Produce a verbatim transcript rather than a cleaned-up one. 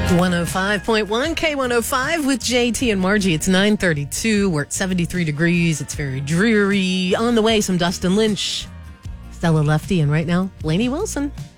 one oh five point one K one oh five with J T and Margie. It's nine thirty-two. We're at seventy-three degrees. It's very dreary. On the way, some Dustin Lynch, Stella Lefty, and right now, Lainey Wilson.